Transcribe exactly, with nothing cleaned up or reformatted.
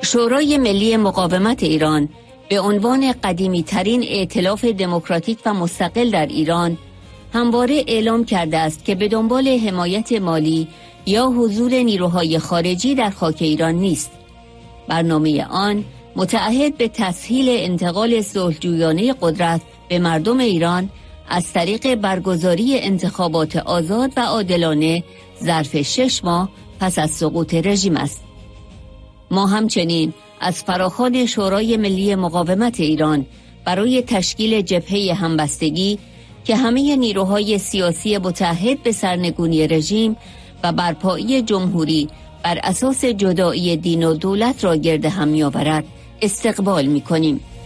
شورای ملی مقاومت ایران به عنوان قدیمی ترین ائتلاف دموکراتیک و مستقل در ایران همواره اعلام کرده است که به دنبال حمایت مالی یا حضور نیروهای خارجی در خاک ایران نیست. برنامه آن متعهد به تسهیل انتقال صلح‌جویانه قدرت به مردم ایران از طریق برگزاری انتخابات آزاد و عادلانه ظرف شش ماه پس از سقوط رژیم است. ما همچنین از فراخوان شورای ملی مقاومت ایران برای تشکیل جبهه همبستگی که همه نیروهای سیاسی متحد به سرنگونی رژیم و برپایی جمهوری بر اساس جدایی دین و دولت را گرد هم می‌آورد استقبال می‌کنیم.